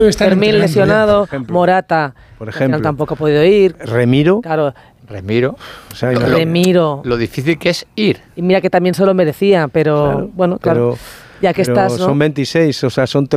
Fermín lesionado, Morata, por ejemplo, al final tampoco ha podido ir. Remiro. Claro. Remiro. O sea, Remiro. Lo difícil que es ir. Y mira que también se lo merecía, pero bueno, claro. Ya que pero estás, ¿no? son 26, o sea, son